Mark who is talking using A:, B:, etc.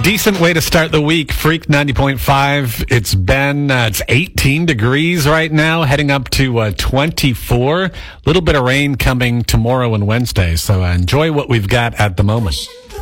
A: Decent way to start the week. Freak 90.5. It's 18 degrees right now, heading up to 24. A little bit of rain coming tomorrow and Wednesday, so enjoy what we've got at the moment.